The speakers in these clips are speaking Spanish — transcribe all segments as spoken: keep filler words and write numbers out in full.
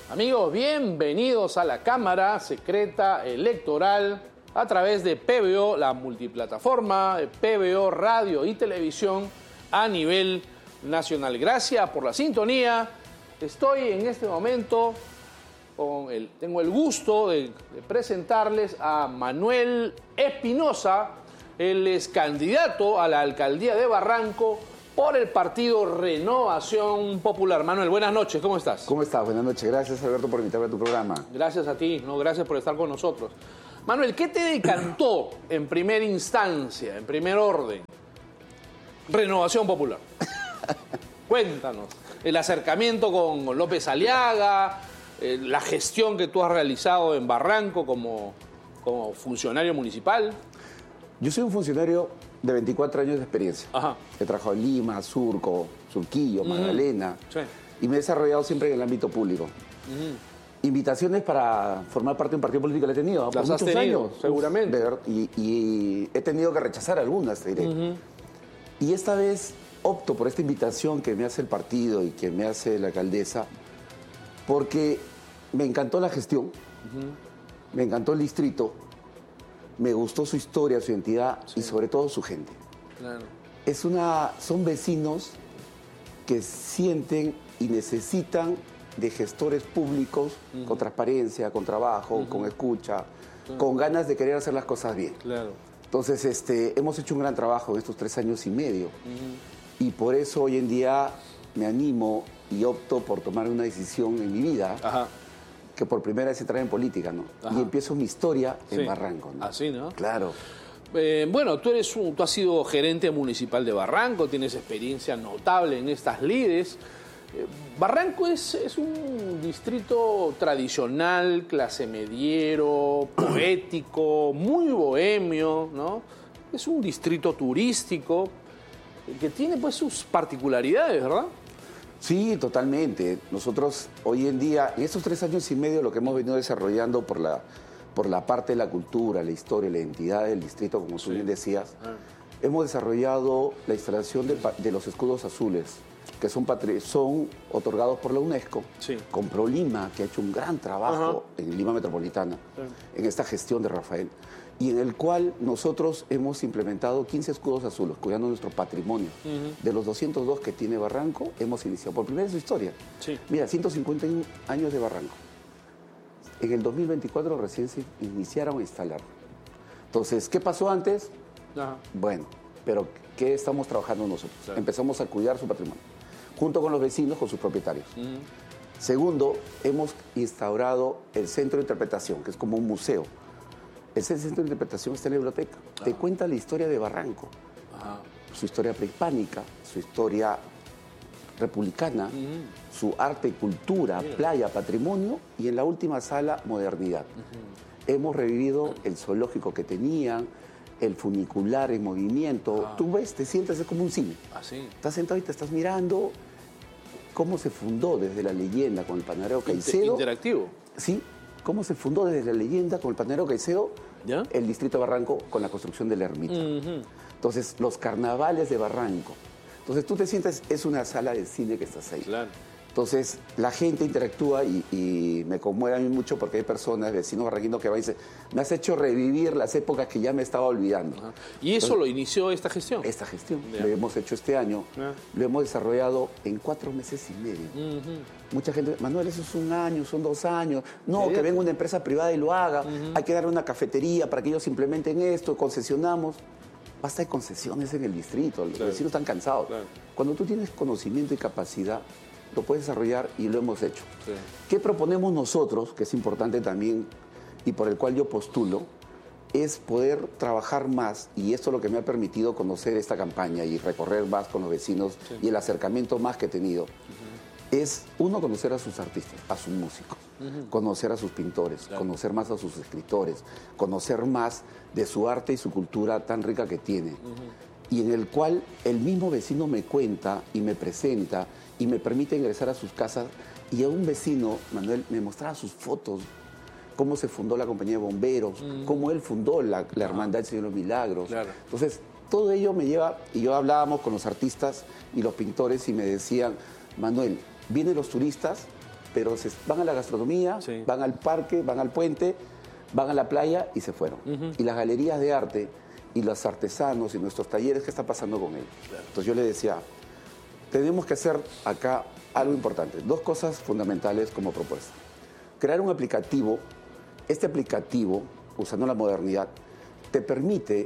Amigos, bienvenidos a la Cámara Secreta Electoral a través de P B O, la multiplataforma de P B O Radio y Televisión a nivel nacional. Gracias por la sintonía. Estoy en este momento, con el, tengo el gusto de, de presentarles a Manuel Espinosa. Él es candidato a la alcaldía de Barranco por el partido Renovación Popular. Manuel, buenas noches, ¿cómo estás? ¿Cómo estás? Buenas noches. Gracias, Alberto, por invitarme a tu programa. Gracias a ti, no, gracias por estar con nosotros. Manuel, ¿qué te decantó en primera instancia, en primer orden? Renovación Popular. Cuéntanos. El acercamiento con López Aliaga, eh, la gestión que tú has realizado en Barranco como, como funcionario municipal. Yo soy un funcionario de veinticuatro años de experiencia. Ajá. He trabajado en Lima, Surco, Surquillo, Magdalena. Sí. Y me he desarrollado siempre en el ámbito público. Uh-huh. Invitaciones para formar parte de un partido político le he tenido. Las por has muchos tenido, años. seguramente. De ver- y, y he tenido que rechazar algunas, te diré. Uh-huh. Y esta vez opto por esta invitación que me hace el partido y que me hace la alcaldesa, porque me encantó la gestión, uh-huh. me encantó el distrito, me gustó su historia, su identidad, sí. y sobre todo su gente. Claro. Es una, son vecinos que sienten y necesitan de gestores públicos uh-huh. con transparencia, con trabajo, uh-huh. con escucha, uh-huh. con ganas de querer hacer las cosas bien. Claro. Entonces, este, hemos hecho un gran trabajo en estos tres años y medio. Uh-huh. Y por eso hoy en día me animo y opto por tomar una decisión en mi vida. Ajá. Que por primera vez entrar en política, ¿no? Ajá. Y empiezo mi historia en sí. Barranco, ¿no? Así, ¿no? Claro. Eh, bueno, tú eres un, tú has sido gerente municipal de Barranco, tienes experiencia notable en estas lides. Eh, Barranco es, es un distrito tradicional, clase mediero, poético, muy bohemio, ¿no? Es un distrito turístico que tiene pues sus particularidades, ¿verdad? Sí, totalmente. Nosotros hoy en día, en estos tres años y medio, lo que hemos venido desarrollando por la, por la parte de la cultura, la historia, la identidad del distrito, como tú sí. bien decías, ah. hemos desarrollado la instalación de, de los escudos azules, que son, son otorgados por la UNESCO, sí. con ProLima, que ha hecho un gran trabajo Ajá. en Lima Metropolitana, sí. en esta gestión de Rafael, y en el cual nosotros hemos implementado quince escudos azules, cuidando nuestro patrimonio. Uh-huh. De los doscientos dos que tiene Barranco, hemos iniciado, por primera vez en su historia. Sí. Mira, ciento cincuenta y un años de Barranco. En el dos mil veinticuatro recién se iniciaron a instalar. Entonces, ¿qué pasó antes? Ajá. Bueno, pero ¿qué estamos trabajando nosotros? Claro. Empezamos a cuidar su patrimonio, junto con los vecinos, con sus propietarios. Uh-huh. Segundo, hemos instaurado el centro de interpretación, que es como un museo. Ese centro de interpretación está en la biblioteca. Ah. Te cuenta la historia de Barranco, Ajá. su historia prehispánica, su historia republicana, uh-huh. su arte y cultura, Mira. playa, patrimonio, y en la última sala, modernidad. Uh-huh. Hemos revivido el zoológico que tenían, el funicular en movimiento. Ah. Tú ves, te sientes, es como un cine. Ah, ¿sí? Estás sentado y te estás mirando cómo se fundó desde la leyenda con el panadero Caicedo. Interactivo. Sí. Cómo se fundó desde la leyenda con el panadero Caicedo, ¿Ya? el distrito de Barranco con la construcción de la ermita. Uh-huh. Entonces, los carnavales de Barranco. Entonces, tú te sientes, es una sala de cine que estás ahí. Claro. Entonces, la gente interactúa y, y me conmueve a mí mucho porque hay personas, vecinos barranquinos que van y dicen, me has hecho revivir las épocas que ya me estaba olvidando. Uh-huh. ¿Y eso Entonces, lo inició esta gestión? Esta gestión. Yeah. Lo hemos hecho este año. Yeah. Lo hemos desarrollado en cuatro meses y medio. Uh-huh. Mucha gente, Manuel, eso es un año, son dos años. No, ¿Sí? que venga una empresa privada y lo haga. Uh-huh. Hay que darle una cafetería para que ellos implementen esto, concesionamos. Basta de concesiones en el distrito, los claro. vecinos están cansados. Claro. Cuando tú tienes conocimiento y capacidad, lo puedes desarrollar y lo hemos hecho. Sí. ¿Qué proponemos nosotros, que es importante también y por el cual yo postulo? Es poder trabajar más, y esto es lo que me ha permitido conocer esta campaña y recorrer más con los vecinos sí. y el acercamiento más que he tenido. Uh-huh. Es, uno, conocer a sus artistas, a sus músicos, uh-huh. conocer a sus pintores, claro. conocer más a sus escritores, conocer más de su arte y su cultura tan rica que tiene. Uh-huh. Y en el cual el mismo vecino me cuenta y me presenta y me permite ingresar a sus casas. Y a un vecino, Manuel, me mostraba sus fotos, cómo se fundó la compañía de bomberos, uh-huh. cómo él fundó la, la Hermandad del Señor de los Milagros. Claro. Entonces, todo ello me lleva, y yo hablábamos con los artistas y los pintores y me decían, Manuel, vienen los turistas pero se, van a la gastronomía, sí. van al parque, van al puente, van a la playa y se fueron. Uh-huh. Y las galerías de arte y los artesanos y nuestros talleres, ¿qué está pasando con ellos? Claro. Entonces yo les decía, tenemos que hacer acá algo importante, dos cosas fundamentales como propuesta. Crear un aplicativo, este aplicativo, usando la modernidad, te permite,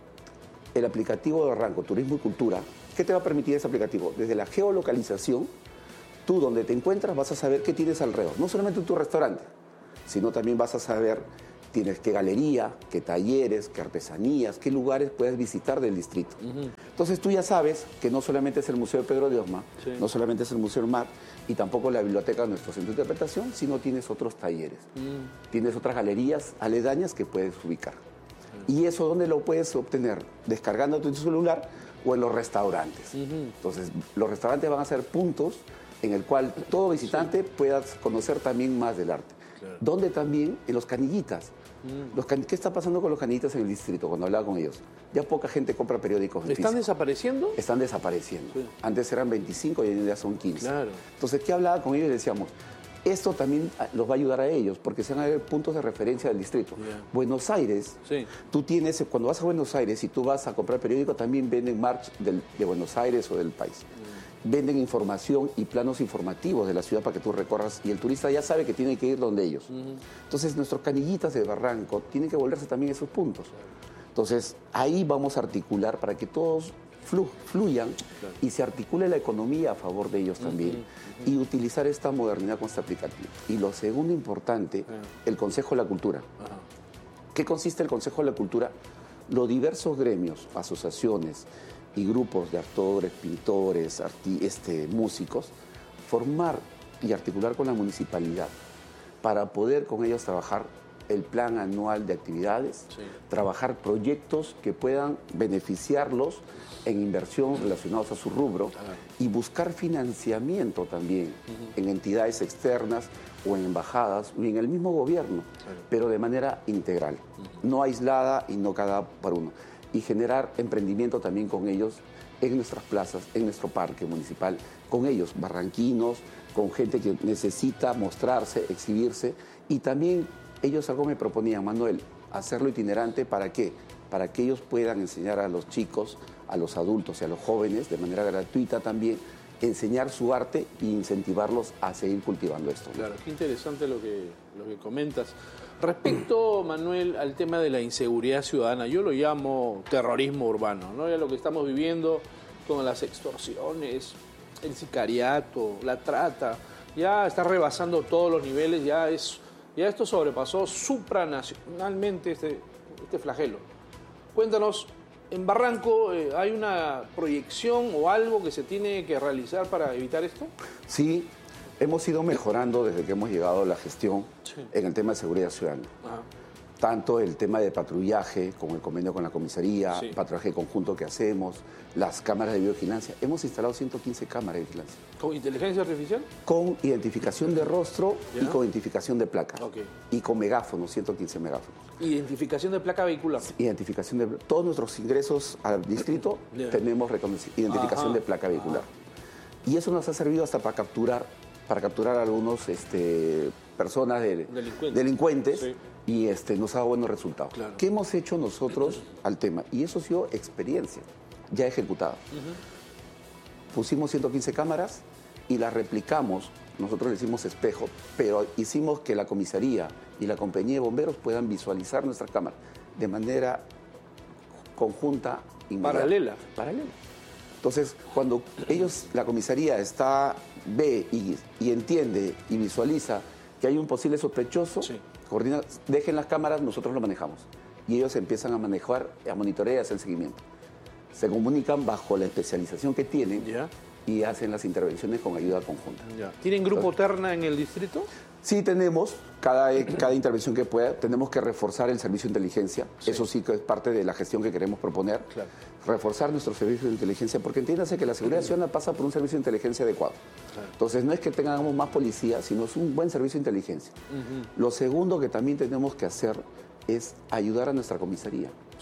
el aplicativo de Barranco, Turismo y Cultura, ¿qué te va a permitir ese aplicativo? Desde la geolocalización, tú donde te encuentras vas a saber qué tienes alrededor. No solamente en tu restaurante, sino también vas a saber tienes qué galería, qué talleres, qué artesanías, qué lugares puedes visitar del distrito. Uh-huh. Entonces tú ya sabes que no solamente es el Museo de Pedro de Osma, sí. no solamente es el Museo del Mar y tampoco la biblioteca de nuestro centro de interpretación, sino tienes otros talleres, uh-huh. tienes otras galerías aledañas que puedes ubicar. Uh-huh. ¿Y eso dónde lo puedes obtener? Descargándote en tu celular o en los restaurantes. Uh-huh. Entonces los restaurantes van a ser puntos en el cual todo visitante sí. pueda conocer también más del arte. Claro. Donde también en los canillitas. Mm. Los can... ¿Qué está pasando con los canillitas en el distrito cuando hablaba con ellos? Ya poca gente compra periódicos. ¿Están físicos. desapareciendo? Están desapareciendo. Sí. Antes eran veinticinco y hoy en día son quince. Claro. Entonces, ¿qué hablaba con ellos? Y decíamos, esto también los va a ayudar a ellos porque se van a ver puntos de referencia del distrito. Yeah. Buenos Aires, sí. tú tienes, cuando vas a Buenos Aires y tú vas a comprar periódico, también venden march del, de Buenos Aires o del país. Mm. Venden información y planos informativos de la ciudad para que tú recorras y el turista ya sabe que tiene que ir donde ellos. Uh-huh. Entonces nuestros canillitas de Barranco tienen que volverse también esos puntos. Entonces ahí vamos a articular para que todos flu fluyan claro. y se articule la economía a favor de ellos también uh-huh. Uh-huh. y utilizar esta modernidad con este aplicativo. Y lo segundo importante, uh-huh. el Consejo de la Cultura. Uh-huh. ¿Qué consiste el Consejo de la Cultura? Los diversos gremios, asociaciones y grupos de actores, pintores, este, músicos, formar y articular con la municipalidad para poder con ellos trabajar el plan anual de actividades, sí. trabajar proyectos que puedan beneficiarlos en inversión relacionados a su rubro ah. y buscar financiamiento también uh-huh. en entidades externas o en embajadas o en el mismo gobierno, claro. pero de manera integral, uh-huh. no aislada y no cada por uno. Y generar emprendimiento también con ellos en nuestras plazas, en nuestro parque municipal, con ellos, barranquinos, con gente que necesita mostrarse, exhibirse. Y también ellos algo me proponían, Manuel, hacerlo itinerante, ¿para qué? Para que ellos puedan enseñar a los chicos, a los adultos y a los jóvenes, de manera gratuita también, enseñar su arte e incentivarlos a seguir cultivando esto. Claro, qué interesante lo que, lo que comentas. Respecto, Manuel, al tema de la inseguridad ciudadana, yo lo llamo terrorismo urbano, ¿no? Ya lo que estamos viviendo con las extorsiones, el sicariato, la trata, ya está rebasando todos los niveles, ya, es, ya esto sobrepasó supranacionalmente este, este flagelo. Cuéntanos, en Barranco, eh, ¿hay una proyección o algo que se tiene que realizar para evitar esto? Sí. Hemos ido mejorando desde que hemos llegado a la gestión sí. en el tema de seguridad ciudadana. Ajá. Tanto el tema de patrullaje, con el convenio con la comisaría, sí. patrullaje conjunto que hacemos, las cámaras de videovigilancia. Hemos instalado ciento quince cámaras de vigilancia. ¿Con inteligencia artificial? Con identificación de rostro ¿Ya? y con identificación de placa. Okay. Y con megáfonos, ciento quince megáfonos. ¿Identificación de placa vehicular? Identificación de... Todos nuestros ingresos al distrito yeah. tenemos identificación Ajá. de placa vehicular. Ajá. Y eso nos ha servido hasta para capturar para capturar a algunos este, personas de, delincuentes, delincuentes sí. y este, nos ha dado buenos resultados. Claro. ¿Qué hemos hecho nosotros al tema? Y eso ha sido experiencia ya ejecutada. Uh-huh. Pusimos ciento quince cámaras y las replicamos, nosotros le hicimos espejo, pero hicimos que la comisaría y la compañía de bomberos puedan visualizar nuestras cámaras de manera conjunta, inmediata. Paralela. Paralela. Entonces, cuando ellos, la comisaría está, ve y, y entiende y visualiza que hay un posible sospechoso, sí. coordina, dejen las cámaras, nosotros lo manejamos. Y ellos empiezan a manejar, a monitorear y a hacer seguimiento. Se comunican bajo la especialización que tienen ¿Ya? y hacen las intervenciones con ayuda conjunta. Ya. ¿Tienen grupo Entonces, terna en el distrito? Sí tenemos, cada, cada intervención que pueda, tenemos que reforzar el servicio de inteligencia, sí. eso sí que es parte de la gestión que queremos proponer, claro. reforzar nuestro servicio de inteligencia, porque entiéndase que la seguridad ciudadana pasa por un servicio de inteligencia adecuado. Claro. Entonces no es que tengamos más policía, sino es un buen servicio de inteligencia. Uh-huh. Lo segundo que también tenemos que hacer es ayudar a nuestra comisaría. Sí.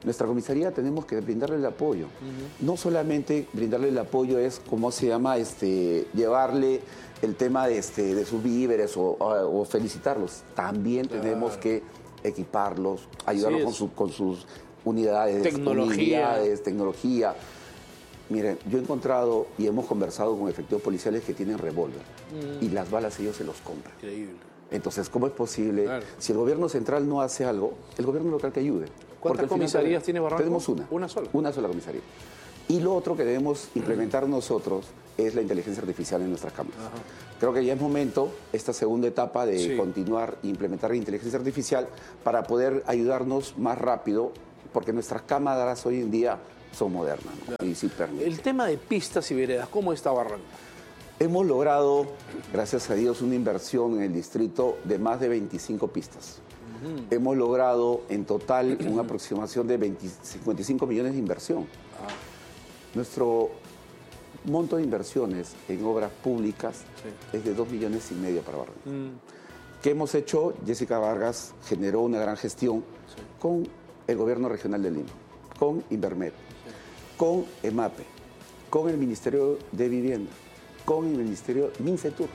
nuestra comisaría tenemos que brindarle el apoyo. Uh-huh. No solamente brindarle el apoyo es, ¿cómo se llama?, este, llevarle el tema de, este, de sus víveres o, o, o felicitarlos. También claro. tenemos que equiparlos, ayudarlos con, su, con sus unidades, tecnología. tecnología. Miren, yo he encontrado y hemos conversado con efectivos policiales que tienen revólver mm. y las balas ellos se los compran. Increíble. Entonces, ¿cómo es posible? Claro. Si el gobierno central no hace algo, el gobierno local que ayude. ¿Cuántas comisarías tiene Barranco? Tenemos una. ¿Una sola? Una sola comisaría. Y lo otro que debemos implementar nosotros es la inteligencia artificial en nuestras cámaras. Ajá. Creo que ya es momento, esta segunda etapa, de sí. continuar e implementar la inteligencia artificial para poder ayudarnos más rápido, porque nuestras cámaras hoy en día son modernas, ¿no? Claro. Y sí permiten. El tema de pistas y veredas, ¿cómo está Barranco? Hemos logrado, gracias a Dios, una inversión en el distrito de más de veinticinco pistas. Uh-huh. Hemos logrado en total una aproximación de veinte, cincuenta y cinco millones de inversión. Ah. Nuestro monto de inversiones en obras públicas sí. es de dos millones y medio para Barranco. Mm. ¿Qué hemos hecho? Jessica Vargas generó una gran gestión sí. con el gobierno regional de Lima, con Invermed, sí. con EMAPE, con el Ministerio de Vivienda, con el Ministerio Mincetur,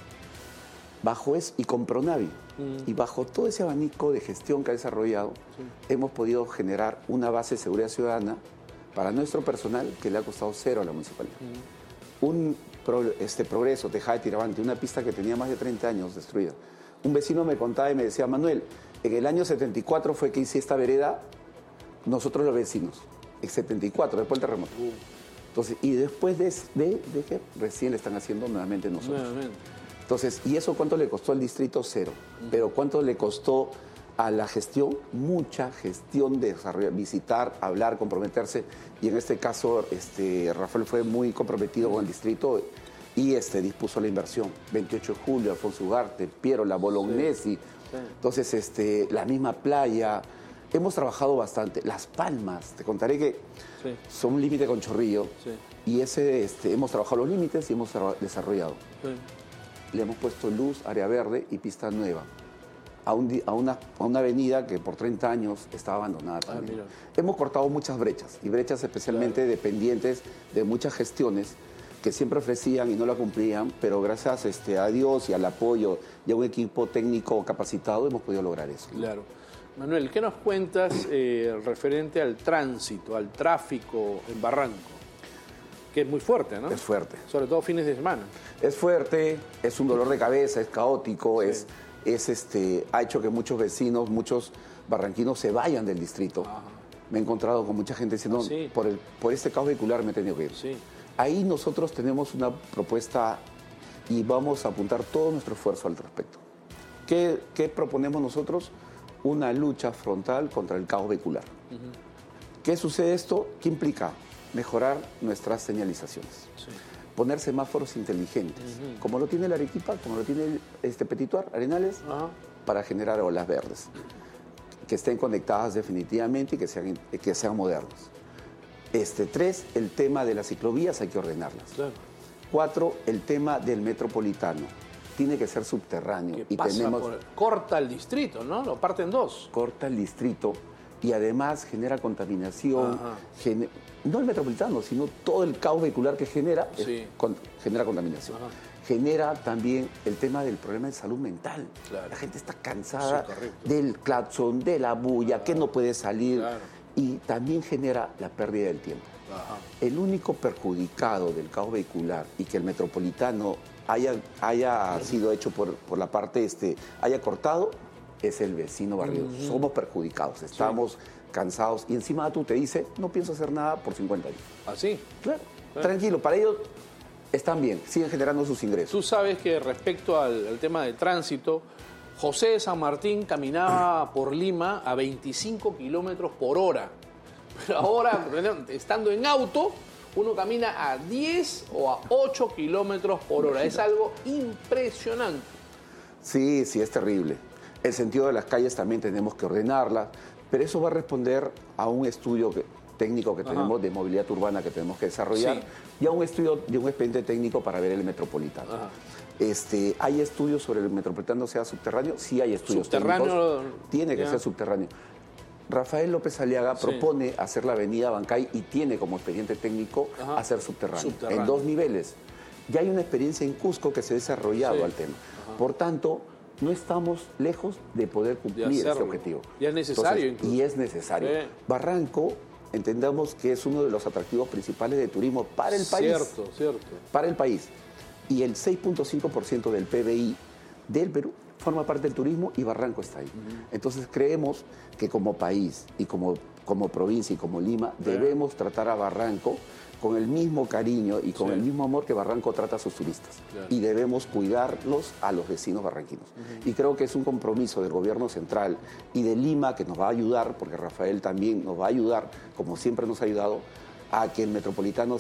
bajo eso, y con Pronavi. Mm. Y bajo todo ese abanico de gestión que ha desarrollado, sí. hemos podido generar una base de seguridad ciudadana para nuestro personal que le ha costado cero a la municipalidad. Mm. Un pro, este, progreso, Tejada de Tiravante, una pista que tenía más de treinta años destruida. Un vecino me contaba y me decía, Manuel, en el año setenta y cuatro fue que hice esta vereda, nosotros los vecinos, en setenta y cuatro, después del terremoto. Uh. Entonces, y después de, de, de que recién le están haciendo nuevamente nosotros. Nuevamente. Entonces, ¿y eso cuánto le costó al distrito? Cero. Uh-huh. Pero ¿cuánto le costó a la gestión? Mucha gestión de desarrollar, visitar, hablar, comprometerse. Y en este caso, este, Rafael fue muy comprometido uh-huh. con el distrito y este, dispuso la inversión. veintiocho de julio, Alfonso Ugarte, Piero, la Bolognesi. Sí. Sí. Entonces, este, la misma playa. Hemos trabajado bastante. Las Palmas, te contaré que sí. son un límite con Chorrillo. Sí. Y ese, este, hemos trabajado los límites y hemos desarrollado. Sí. Le hemos puesto luz, área verde y pista nueva a, un, a, una, a una avenida que por treinta años estaba abandonada también. Ah, hemos cortado muchas brechas, y brechas especialmente claro. dependientes de muchas gestiones que siempre ofrecían y no la cumplían, pero gracias este, a Dios y al apoyo y a un equipo técnico capacitado hemos podido lograr eso. Claro. Manuel, ¿qué nos cuentas eh, referente al tránsito, al tráfico en Barranco? Que es muy fuerte, ¿no? Es fuerte. Sobre todo fines de semana. Es fuerte, es un dolor de cabeza, es caótico, sí. es, es este, ha hecho que muchos vecinos, muchos barranquinos se vayan del distrito. Ajá. Me he encontrado con mucha gente diciendo, ah, sí. por, el, por este caos vehicular me he tenido que ir. Sí. Ahí nosotros tenemos una propuesta y vamos a apuntar todo nuestro esfuerzo al respecto. ¿Qué, qué proponemos nosotros? Una lucha frontal contra el caos vehicular. Uh-huh. ¿Qué sucede esto? ¿Qué implica? Mejorar nuestras señalizaciones. Sí. Poner semáforos inteligentes, uh-huh. como lo tiene la Arequipa, como lo tiene este Petituar, Arenales, uh-huh. para generar olas verdes, que estén conectadas definitivamente y que sean, que sean modernas. Este, tres, el tema de las ciclovías hay que ordenarlas. Claro. Cuatro, el tema del metropolitano. Tiene que ser subterráneo. Y pasa tenemos, por, corta el distrito, ¿no? Lo parte en dos. Corta el distrito y además genera contaminación. Gener, no el metropolitano, sino todo el caos vehicular que genera, sí. es, con, genera contaminación. Ajá. Genera también el tema del problema de salud mental. Claro. La gente está cansada sí, del claxon, de la bulla, claro. que no puede salir. Claro. Y también genera la pérdida del tiempo. Ajá. El único perjudicado del caos vehicular y que el metropolitano haya, haya sido hecho por, por la parte, este, haya cortado, es el vecino barrio. Uh-huh. Somos perjudicados, estamos sí. cansados. Y encima tú te dice, no pienso hacer nada por cincuenta años. ¿Ah, sí? Claro. Claro. Tranquilo, para ellos están bien, siguen generando sus ingresos. Tú sabes que respecto al, al tema del tránsito, José de San Martín caminaba por Lima a veinticinco kilómetros por hora. Pero ahora, estando en auto, uno camina a diez o a ocho kilómetros por hora. Es algo impresionante. Sí, sí, es terrible. El sentido de las calles también tenemos que ordenarlas, pero eso va a responder a un estudio que, técnico que Ajá. tenemos de movilidad urbana que tenemos que desarrollar sí. y a un estudio de un expediente técnico para ver el metropolitano. Ajá. Este, ¿Hay estudios sobre el metropolitano sea subterráneo? Sí hay estudios subterráneo, técnicos. Tiene que ya. ser subterráneo. Rafael López Aliaga sí. propone hacer la avenida Bancay y tiene como expediente técnico Ajá. hacer subterráneo, subterráneo, en dos niveles. Ya hay una experiencia en Cusco que se ha desarrollado sí. al tema. Ajá. Por tanto, no estamos lejos de poder cumplir de ese objetivo. Ya es necesario. Entonces, y es necesario. Sí. Barranco, entendamos que es uno de los atractivos principales de turismo para el país. Cierto, cierto. Para el país. Y el seis punto cinco por ciento del P B I del Perú forma parte del turismo y Barranco está ahí. Uh-huh. Entonces creemos que como país y como, como provincia y como Lima sí. debemos tratar a Barranco con el mismo cariño y con sí. el mismo amor que Barranco trata a sus turistas. Claro. Y debemos cuidarlos a los vecinos barranquinos. Uh-huh. Y creo que es un compromiso del gobierno central y de Lima que nos va a ayudar, porque Rafael también nos va a ayudar, como siempre nos ha ayudado, a que el metropolitano